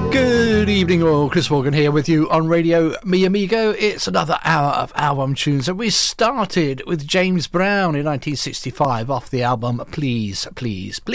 Good evening all, Chris Morgan here with you on Radio Mi Amigo. It's another hour of album tunes, and we started with James Brown in 1965 off the album Please, Please, Please.